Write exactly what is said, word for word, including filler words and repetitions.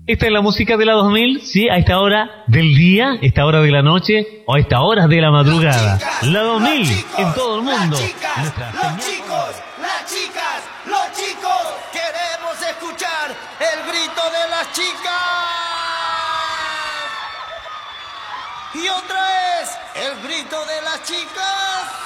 Esta es la música de la dos mil, sí, a esta hora del día, esta hora de la noche o a esta hora de la madrugada. Chicas, La dos mil chicos, en todo el mundo. Las chicas, Nuestra los señal- chicos, las chicas, los chicos. Queremos escuchar el grito de las chicas. Y otra vez, el grito de las chicas.